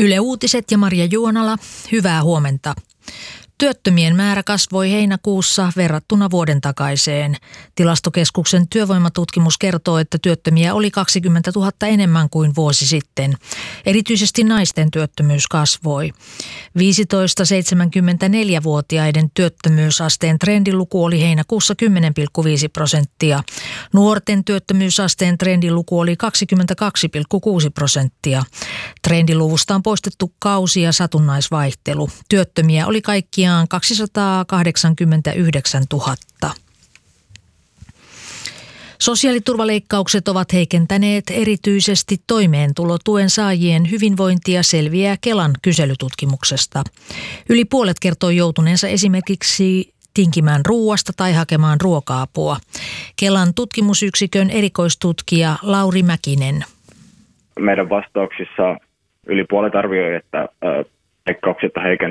Yle Uutiset ja Marja Juonala, hyvää huomenta. Työttömien määrä kasvoi heinäkuussa verrattuna vuoden takaiseen. Tilastokeskuksen työvoimatutkimus kertoo, että työttömiä oli 20 000 enemmän kuin vuosi sitten. Erityisesti naisten työttömyys kasvoi. 15-74-vuotiaiden työttömyysasteen trendiluku oli heinäkuussa 10,5%. Nuorten työttömyysasteen trendiluku oli 22,6%. Trendiluvusta on poistettu kausi- ja satunnaisvaihtelu. Työttömiä oli kaikkiaan 289 000. Sosiaaliturvaleikkaukset ovat heikentäneet erityisesti toimeentulotuen saajien hyvinvointia, selviää Kelan kyselytutkimuksesta. Yli puolet kertoi joutuneensa esimerkiksi tinkimään ruuasta tai hakemaan ruoka-apua. Kelan tutkimusyksikön erikoistutkija Lauri Mäkinen. Meidän vastauksissa yli puolet arvioi, että leikkaukset on heikentänyt